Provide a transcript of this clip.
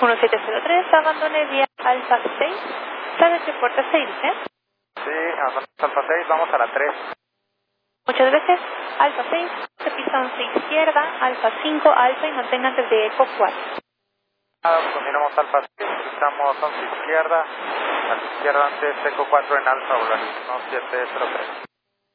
1703, abandone vía Alfa 6, ¿sabe qué puerta se dirige? Sí, Alfa 6, vamos a la 3. Muchas veces, Alfa 6, se pisa 11 izquierda, Alfa 5, Alfa y mantenga antes de Eco 4. Continuamos Alfa 6, cruzamos 11 izquierda, a la izquierda antes Eco 4 en Alfa, volver 1703.